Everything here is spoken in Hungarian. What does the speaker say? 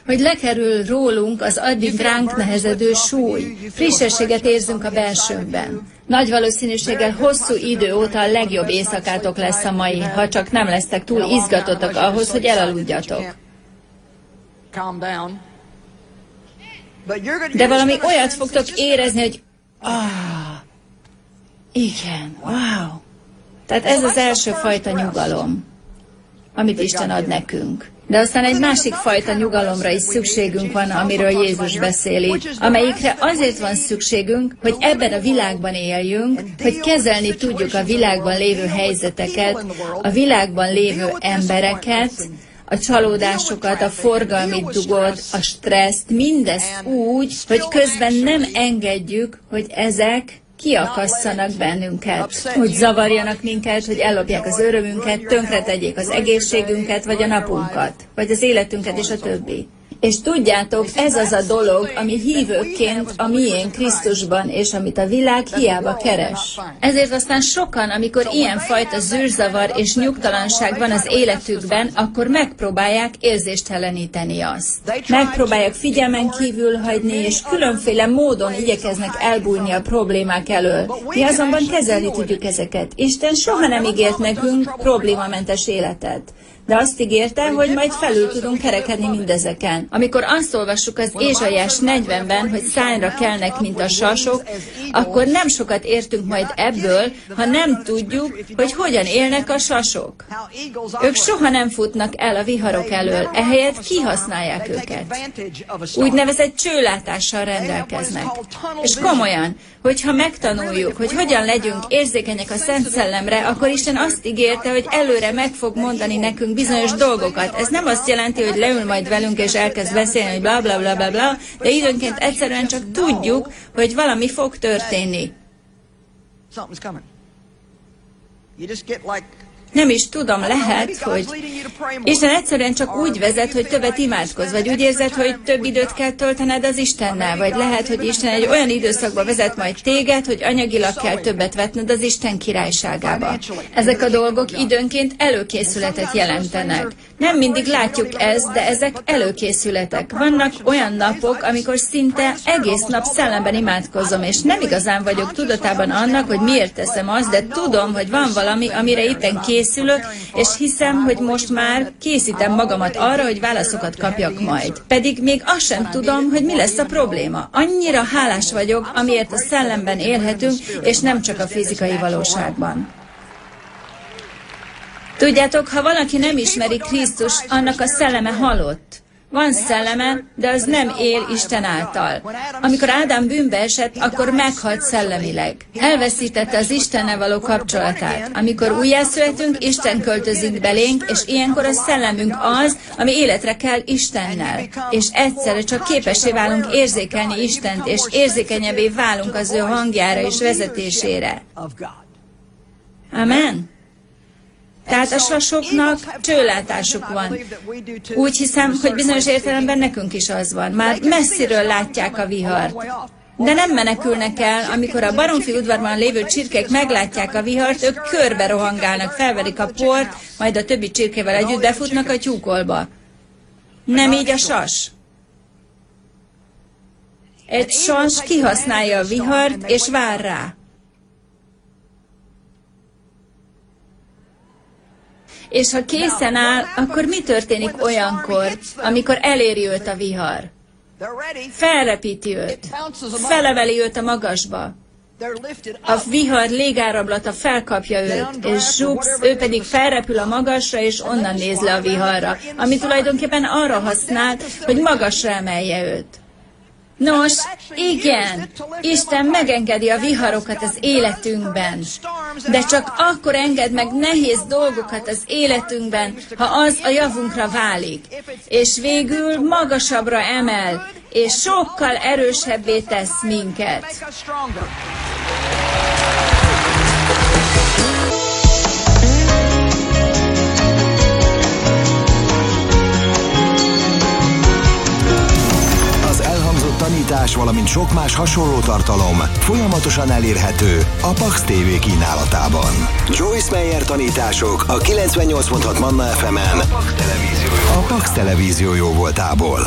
hogy lekerül rólunk az addig ránk nehezedő súly. Frissességet érzünk a belsőnkben. Nagy valószínűséggel hosszú idő óta a legjobb éjszakátok lesz a mai, ha csak nem lesztek túl izgatottak ahhoz, hogy elaludjatok. De valami olyat fogtok érezni, hogy igen, wow. Tehát ez az első fajta nyugalom, amit Isten ad nekünk. De aztán egy másik fajta nyugalomra is szükségünk van, amiről Jézus beszél itt, amelyikre azért van szükségünk, hogy ebben a világban éljünk, hogy kezelni tudjuk a világban lévő helyzeteket, a világban lévő embereket, a csalódásokat, a forgalmi dugot, a stresszt, mindezt úgy, hogy közben nem engedjük, hogy ezek kiakasszanak bennünket, hogy zavarjanak minket, hogy ellopják az örömünket, tönkretegyék az egészségünket, vagy a napunkat, vagy az életünket és a többi. És tudjátok, ez az a dolog, ami hívőként a miénk Krisztusban, és amit a világ hiába keres. Ezért aztán sokan, amikor ilyenfajta zűrzavar és nyugtalanság van az életükben, akkor megpróbálják érzésteleníteni azt. Megpróbálják figyelmen kívül hagyni, és különféle módon igyekeznek elbújni a problémák elől. Mi azonban kezelni tudjuk ezeket. Isten soha nem ígért nekünk problémamentes életet. De azt ígérte, hogy majd felül tudunk kerekedni mindezeken. Amikor azt olvassuk az Ézsaiás 40-ben, hogy szárnyra kelnek, mint a sasok, akkor nem sokat értünk majd ebből, ha nem tudjuk, hogy hogyan élnek a sasok. Ők soha nem futnak el a viharok elől, ehelyett kihasználják őket. Úgynevezett csőlátással rendelkeznek. És komolyan, hogyha megtanuljuk, hogy hogyan legyünk érzékenyek a Szent Szellemre, akkor Isten azt ígérte, hogy előre meg fog mondani nekünk bizonyos dolgokat. Ez nem azt jelenti, hogy leül majd velünk és elkezd beszélni, hogy bla bla bla bla bla, de időnként egyszerűen csak tudjuk, hogy valami fog történni. Nem is tudom, lehet, hogy Isten egyszerűen csak úgy vezet, hogy többet imádkozz, vagy úgy érzed, hogy több időt kell töltened az Istennel, vagy lehet, hogy Isten egy olyan időszakba vezet majd téged, hogy anyagilag kell többet vetned az Isten királyságába. Ezek a dolgok időnként előkészületet jelentenek. Nem mindig látjuk ezt, de ezek előkészületek. Vannak olyan napok, amikor szinte egész nap szellemben imádkozom, és nem igazán vagyok tudatában annak, hogy miért teszem azt, de tudom, hogy van valami, amire éppen készülök, és hiszem, hogy most már készítem magamat arra, hogy válaszokat kapjak majd. Pedig még azt sem tudom, hogy mi lesz a probléma. Annyira hálás vagyok, amiért a szellemben élhetünk, és nem csak a fizikai valóságban. Tudjátok, ha valaki nem ismeri Krisztust, annak a szelleme halott. Van szelleme, de az nem él Isten által. Amikor Ádám bűnbe esett, akkor meghalt szellemileg. Elveszítette az Istennel való kapcsolatát. Amikor újjászületünk, Isten költözik belénk, és ilyenkor a szellemünk az, ami életre kell Istennel. És egyszerre csak képessé válunk érzékelni Istent, és érzékenyebbé válunk az ő hangjára és vezetésére. Amen. Tehát a sasoknak csőlátásuk van. Úgy hiszem, hogy bizonyos értelemben nekünk is az van. Már messziről látják a vihart. De nem menekülnek el, amikor a baromfi udvarban lévő csirkék meglátják a vihart, ők körbe rohangálnak, felverik a port, majd a többi csirkével együtt befutnak a tyúkolba. Nem így a sas. Egy sas kihasználja a vihart, és vár rá. És ha készen áll, akkor mi történik olyankor, amikor eléri őt a vihar? Felrepíti őt, felemeli őt a magasba. A vihar légárablata felkapja őt, és zsupsz, ő pedig felrepül a magasra, és onnan néz le a viharra, ami tulajdonképpen arra használt, hogy magasra emelje őt. Nos, igen, Isten megengedi a viharokat az életünkben, de csak akkor enged meg nehéz dolgokat az életünkben, ha az a javunkra válik, és végül magasabbra emel, és sokkal erősebbé tesz minket. Tanítás, valamint sok más hasonló tartalom folyamatosan elérhető a Pax TV kínálatában. Joyce Meyer tanítások a 98.6 Manna FM-en a Pax televízió jóvoltából.